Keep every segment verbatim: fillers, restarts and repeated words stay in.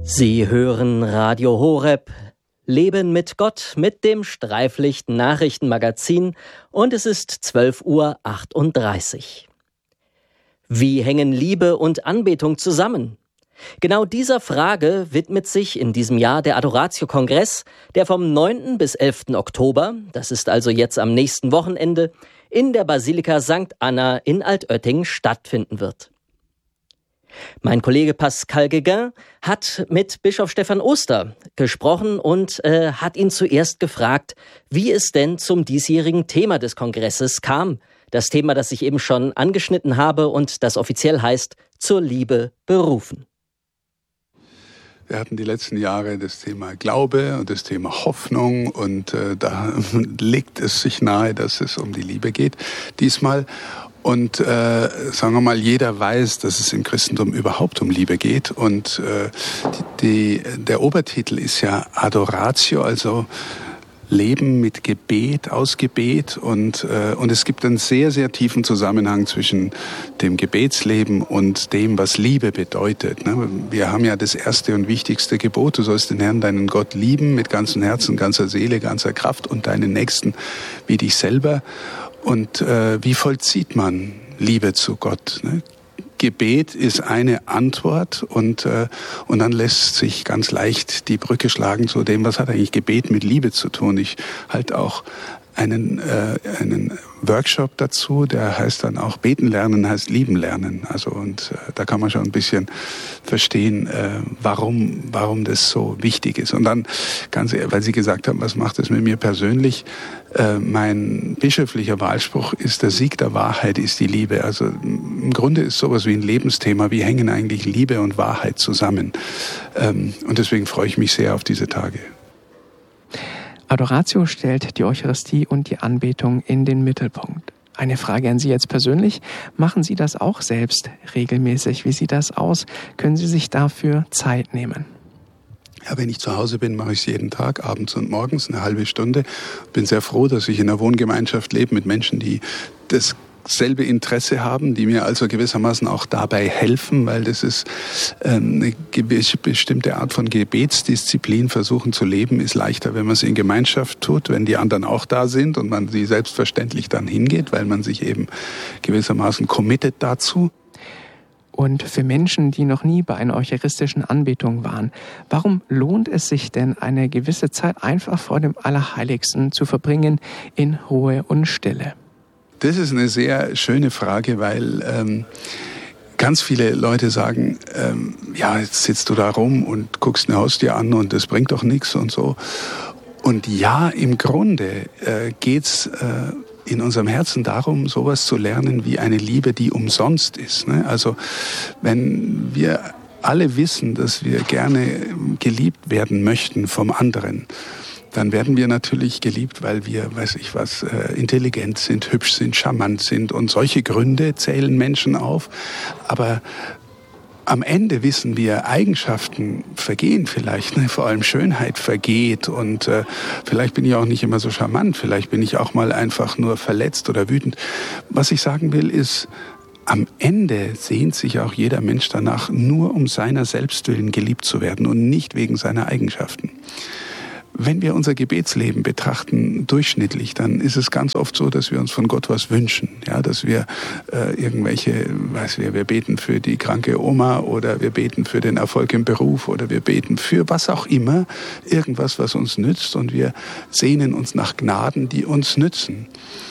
Sie hören Radio Horeb, Leben mit Gott mit dem Streiflicht-Nachrichtenmagazin und es ist zwölf Uhr achtunddreißig. Wie hängen Liebe und Anbetung zusammen? Genau dieser Frage widmet sich in diesem Jahr der Adoratio-Kongress, der vom neunten bis elften Oktober, das ist also jetzt am nächsten Wochenende, in der Basilika Sankt Anna in Altötting stattfinden wird. Mein Kollege Pascal Guéguin hat mit Bischof Stefan Oster gesprochen und äh, hat ihn zuerst gefragt, wie es denn zum diesjährigen Thema des Kongresses kam. Das Thema, das ich eben schon angeschnitten habe und das offiziell heißt, zur Liebe berufen. Wir hatten die letzten Jahre das Thema Glaube und das Thema Hoffnung und äh, da legt es sich nahe, dass es um die Liebe geht diesmal. Und äh, sagen wir mal, jeder weiß, dass es im Christentum überhaupt um Liebe geht. Und äh, die, der Obertitel ist ja Adoratio, also Leben mit Gebet, aus Gebet. Und, äh, und es gibt einen sehr, sehr tiefen Zusammenhang zwischen dem Gebetsleben und dem, was Liebe bedeutet. Ne? Wir haben ja das erste und wichtigste Gebot. Du sollst den Herrn, deinen Gott, lieben mit ganzem Herzen, ganzer Seele, ganzer Kraft und deinen Nächsten wie dich selber. Und äh, wie vollzieht man Liebe zu Gott? Ne? Gebet ist eine Antwort und äh, und dann lässt sich ganz leicht die Brücke schlagen zu dem, was hat eigentlich Gebet mit Liebe zu tun. Ich halte auch einen äh, einen Workshop dazu, der heißt dann auch Beten lernen heißt Lieben lernen. Also und äh, da kann man schon ein bisschen verstehen, äh, warum warum das so wichtig ist. Und dann ganz ehrlich, weil Sie gesagt haben, was macht das mit mir persönlich? Äh, mein bischöflicher Wahlspruch ist: Der Sieg der Wahrheit ist die Liebe. Also im Grunde ist sowas wie ein Lebensthema. Wie hängen eigentlich Liebe und Wahrheit zusammen? Ähm, und deswegen freue ich mich sehr auf diese Tage. Adoratio stellt die Eucharistie und die Anbetung in den Mittelpunkt. Eine Frage an Sie jetzt persönlich. Machen Sie das auch selbst regelmäßig? Wie sieht das aus? Können Sie sich dafür Zeit nehmen? Ja, wenn ich zu Hause bin, mache ich es jeden Tag, abends und morgens, eine halbe Stunde. Bin sehr froh, dass ich in einer Wohngemeinschaft lebe mit Menschen, die das selbe Interesse haben, die mir also gewissermaßen auch dabei helfen, weil das ist eine bestimmte Art von Gebetsdisziplin. Versuchen zu leben ist leichter, wenn man es in Gemeinschaft tut, wenn die anderen auch da sind und man sie selbstverständlich dann hingeht, weil man sich eben gewissermaßen committet dazu. Und für Menschen, die noch nie bei einer eucharistischen Anbetung waren, warum lohnt es sich denn, eine gewisse Zeit einfach vor dem Allerheiligsten zu verbringen in Ruhe und Stille? Das ist eine sehr schöne Frage, weil ähm, ganz viele Leute sagen, ähm, ja, jetzt sitzt du da rum und guckst eine Haustür an und das bringt doch nichts und so. Und ja, im Grunde äh, geht's äh, in unserem Herzen darum, sowas zu lernen wie eine Liebe, die umsonst ist. Ne? Also wenn wir alle wissen, dass wir gerne geliebt werden möchten vom anderen, dann werden wir natürlich geliebt, weil wir, weiß ich was, äh, intelligent sind, hübsch sind, charmant sind und solche Gründe zählen Menschen auf. Aber am Ende wissen wir, Eigenschaften vergehen vielleicht, ne? Vor allem Schönheit vergeht und äh, vielleicht bin ich auch nicht immer so charmant, vielleicht bin ich auch mal einfach nur verletzt oder wütend. Was ich sagen will ist, am Ende sehnt sich auch jeder Mensch danach, nur um seiner selbst willen geliebt zu werden und nicht wegen seiner Eigenschaften. Wenn wir unser Gebetsleben betrachten, durchschnittlich, dann ist es ganz oft so, dass wir uns von Gott was wünschen. Ja, dass wir äh, irgendwelche, weiß wir, wir beten für die kranke Oma oder wir beten für den Erfolg im Beruf oder wir beten für was auch immer, irgendwas, was uns nützt und wir sehnen uns nach Gnaden, die uns nützen.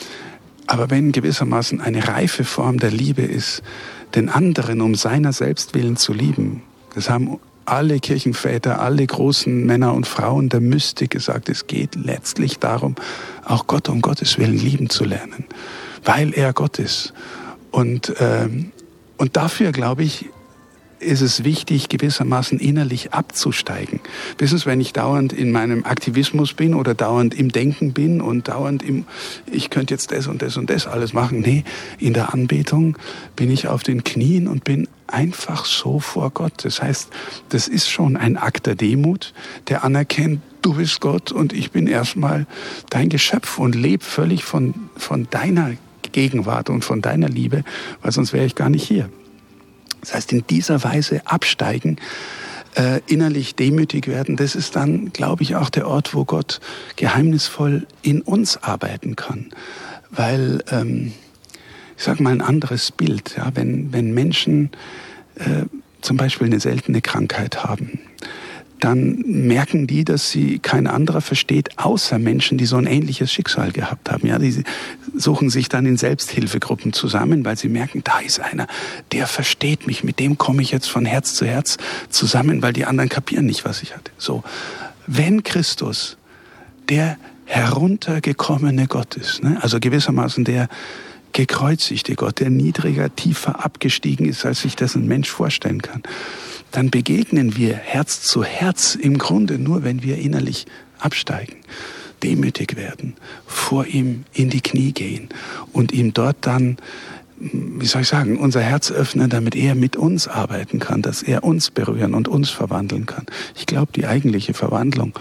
Aber wenn gewissermaßen eine reife Form der Liebe ist, den anderen um seiner selbst willen zu lieben, das haben alle Kirchenväter, alle großen Männer und Frauen der Mystik gesagt, es geht letztlich darum, auch Gott um Gottes Willen lieben zu lernen, weil er Gott ist. Und, ähm, und dafür, glaube ich, ist es wichtig, gewissermaßen innerlich abzusteigen. Wissen Sie, wenn ich dauernd in meinem Aktivismus bin oder dauernd im Denken bin und dauernd im, ich könnte jetzt das und das und das alles machen. Nee, in der Anbetung bin ich auf den Knien und bin einfach so vor Gott. Das heißt, das ist schon ein Akt der Demut, der anerkennt, du bist Gott und ich bin erstmal dein Geschöpf und lebe völlig von, von deiner Gegenwart und von deiner Liebe, weil sonst wäre ich gar nicht hier. Das heißt, in dieser Weise absteigen, äh, innerlich demütig werden, das ist dann, glaube ich, auch der Ort, wo Gott geheimnisvoll in uns arbeiten kann. Weil, ähm, ich sage mal ein anderes Bild, ja, wenn, wenn Menschen äh, zum Beispiel eine seltene Krankheit haben, dann merken die, dass sie kein anderer versteht, außer Menschen, die so ein ähnliches Schicksal gehabt haben. Ja, die suchen sich dann in Selbsthilfegruppen zusammen, weil sie merken, da ist einer, der versteht mich, mit dem komme ich jetzt von Herz zu Herz zusammen, weil die anderen kapieren nicht, was ich hatte. So, wenn Christus der heruntergekommene Gott ist, ne, also gewissermaßen der gekreuzigte Gott, der niedriger, tiefer abgestiegen ist, als sich das ein Mensch vorstellen kann, dann begegnen wir Herz zu Herz im Grunde nur, wenn wir innerlich absteigen, demütig werden, vor ihm in die Knie gehen und ihm dort dann, wie soll ich sagen, unser Herz öffnen, damit er mit uns arbeiten kann, dass er uns berühren und uns verwandeln kann. Ich glaube, die eigentliche Verwandlung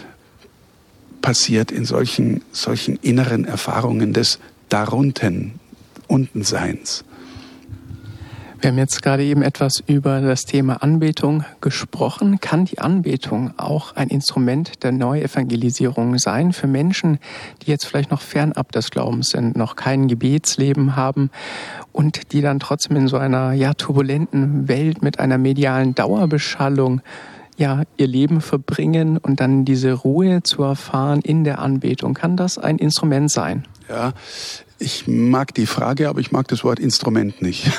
passiert in solchen, solchen inneren Erfahrungen des Darunten, Untenseins. Wir haben jetzt gerade eben etwas über das Thema Anbetung gesprochen. Kann die Anbetung auch ein Instrument der Neuevangelisierung sein für Menschen, die jetzt vielleicht noch fernab des Glaubens sind, noch kein Gebetsleben haben und die dann trotzdem in so einer ja turbulenten Welt mit einer medialen Dauerbeschallung ja ihr Leben verbringen und dann diese Ruhe zu erfahren in der Anbetung? Kann das ein Instrument sein? Ja, ich mag die Frage, aber ich mag das Wort Instrument nicht.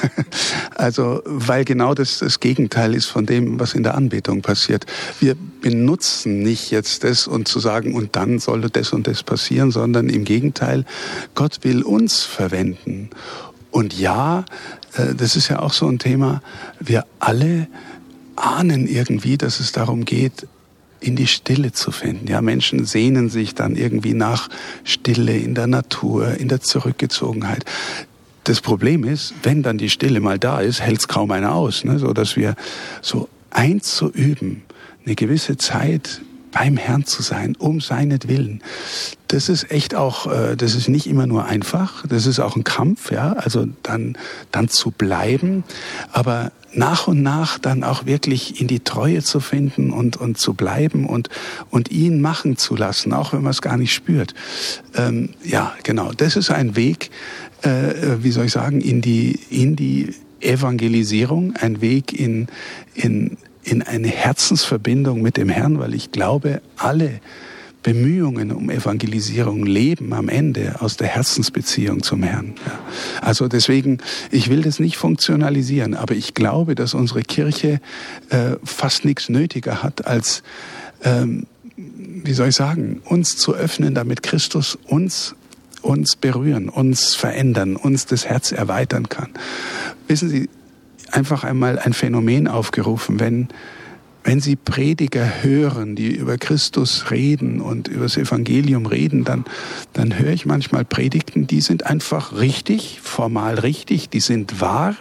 Also, weil genau das das Gegenteil ist von dem, was in der Anbetung passiert. Wir benutzen nicht jetzt das und zu sagen, und dann soll das und das passieren, sondern im Gegenteil, Gott will uns verwenden. Und ja, das ist ja auch so ein Thema, wir alle ahnen irgendwie, dass es darum geht, in die Stille zu finden. Ja, Menschen sehnen sich dann irgendwie nach Stille in der Natur, in der Zurückgezogenheit. Das Problem ist, wenn dann die Stille mal da ist, hält es kaum einer aus, ne? So dass wir so einzuüben, eine gewisse Zeit beim Herrn zu sein, um seinetwillen. Das ist echt auch, das ist nicht immer nur einfach, das ist auch ein Kampf, ja, also dann, dann zu bleiben, aber nach und nach dann auch wirklich in die Treue zu finden und, und zu bleiben und, und ihn machen zu lassen, auch wenn man es gar nicht spürt. Ähm, ja, genau, das ist ein Weg, äh, wie soll ich sagen, in die, in die Evangelisierung, ein Weg in, in, in eine Herzensverbindung mit dem Herrn, weil ich glaube, alle Bemühungen um Evangelisierung leben am Ende aus der Herzensbeziehung zum Herrn. Ja. Also deswegen, ich will das nicht funktionalisieren, aber ich glaube, dass unsere Kirche äh, fast nichts nötiger hat, als, ähm, wie soll ich sagen, uns zu öffnen, damit Christus uns, uns berühren, uns verändern, uns das Herz erweitern kann. Wissen Sie, einfach einmal ein Phänomen aufgerufen, wenn Wenn Sie Prediger hören, die über Christus reden und über das Evangelium reden, dann, dann höre ich manchmal Predigten, die sind einfach richtig, formal richtig, die sind wahr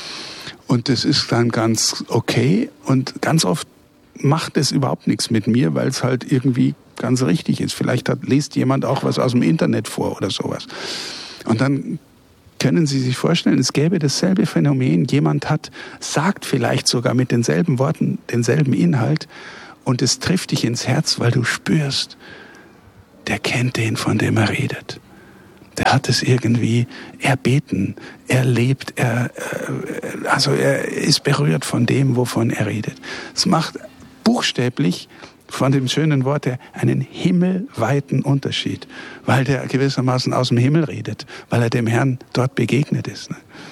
und das ist dann ganz okay und ganz oft macht es überhaupt nichts mit mir, weil es halt irgendwie ganz richtig ist. Vielleicht hat, liest jemand auch was aus dem Internet vor oder sowas. Und dann können Sie sich vorstellen, es gäbe dasselbe Phänomen. Jemand hat, sagt vielleicht sogar mit denselben Worten denselben Inhalt und es trifft dich ins Herz, weil du spürst, der kennt den, von dem er redet. Der hat es irgendwie erbeten, er lebt, er, also er ist berührt von dem, wovon er redet. Es macht buchstäblich von dem schönen Wort her einen himmelweiten Unterschied, weil der gewissermaßen aus dem Himmel redet, weil er dem Herrn dort begegnet ist.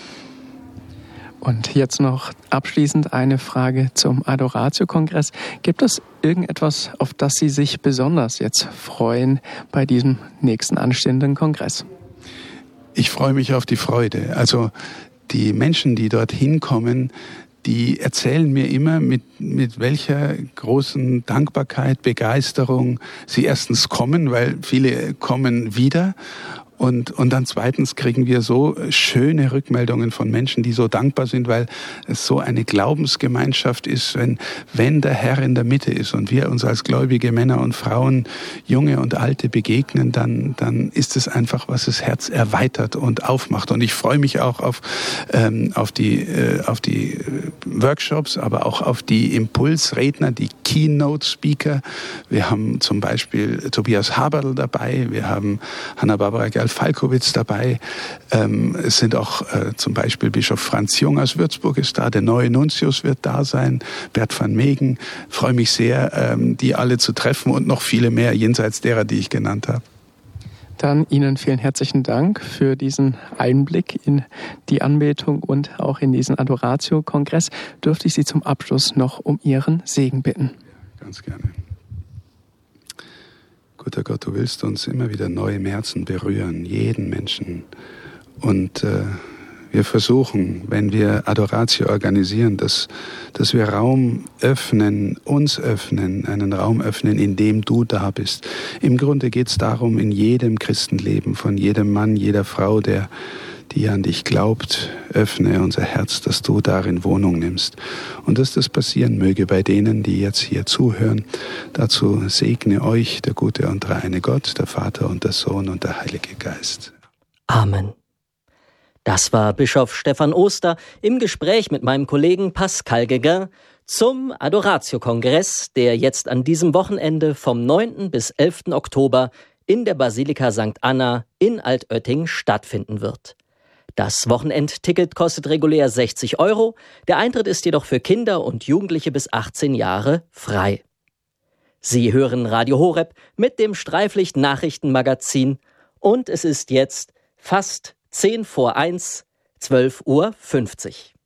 Und jetzt noch abschließend eine Frage zum Adoratio-Kongress. Gibt es irgendetwas, auf das Sie sich besonders jetzt freuen bei diesem nächsten anstehenden Kongress? Ich freue mich auf die Freude. Also die Menschen, die dorthin kommen, die erzählen mir immer, mit, mit welcher großen Dankbarkeit, Begeisterung sie erstens kommen, weil viele kommen wieder Und, und dann zweitens kriegen wir so schöne Rückmeldungen von Menschen, die so dankbar sind, weil es so eine Glaubensgemeinschaft ist, wenn, wenn der Herr in der Mitte ist und wir uns als gläubige Männer und Frauen, Junge und Alte begegnen, dann, dann ist es einfach, was das Herz erweitert und aufmacht. Und ich freue mich auch auf, ähm, auf die, äh, auf die Workshops, aber auch auf die Impulsredner, die Keynote-Speaker. Wir haben zum Beispiel Tobias Haberl dabei, wir haben Hanna-Barbara Gerl-Falkowitz dabei. Ähm, es sind auch äh, zum Beispiel Bischof Franz Jung aus Würzburg ist da, der neue Nuntius wird da sein, Bert van Meegen. Ich freue mich sehr, ähm, die alle zu treffen und noch viele mehr jenseits derer, die ich genannt habe. Dann Ihnen vielen herzlichen Dank für diesen Einblick in die Anbetung und auch in diesen Adoratio-Kongress. Dürfte ich Sie zum Abschluss noch um Ihren Segen bitten? Ja, ganz gerne. Guter Gott, du willst uns immer wieder neu im Herzen berühren, jeden Menschen. Und äh, wir versuchen, wenn wir Adoratio organisieren, dass, dass wir Raum öffnen, uns öffnen, einen Raum öffnen, in dem du da bist. Im Grunde geht es darum, in jedem Christenleben, von jedem Mann, jeder Frau, der die an dich glaubt, öffne unser Herz, dass du darin Wohnung nimmst. Und dass das passieren möge bei denen, die jetzt hier zuhören. Dazu segne euch der gute und dreieine Gott, der Vater und der Sohn und der Heilige Geist. Amen. Das war Bischof Stefan Oster im Gespräch mit meinem Kollegen Pascal Guéguin zum Adoratio-Kongress, der jetzt an diesem Wochenende vom neunten bis elften Oktober in der Basilika Sankt Anna in Altötting stattfinden wird. Das Wochenendticket kostet regulär sechzig Euro, der Eintritt ist jedoch für Kinder und Jugendliche bis achtzehn Jahre frei. Sie hören Radio Horeb mit dem Streiflicht-Nachrichtenmagazin und es ist jetzt fast zehn vor eins, zwölf Uhr fünfzig.